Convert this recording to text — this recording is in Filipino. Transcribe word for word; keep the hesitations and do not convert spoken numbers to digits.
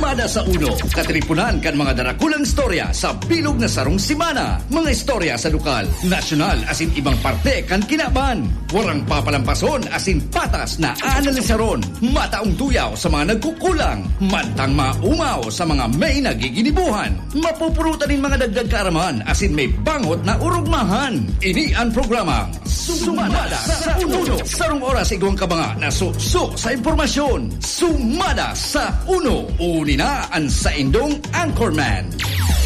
Sumada sa Uno, katripunan kan mga darakulang istorya sa bilog na sarong simana. Mga istorya sa lokal, nasyonal asin ibang parte kan kinaban. Warang papalampason asin patas na aanalisaron. Mataong tuyaw sa mga nagkukulang. Mantang maumaw sa mga may nagiginibuhan. Mapupurutan din mga dagdag kaaraman asin may bangot na urugmahan. Ini ang programang Sumada sa Uno. Sarong oras igawang kabanga na suso sa impormasyon. Sumada sa Uno. Uni na ang sa indong Anchorman.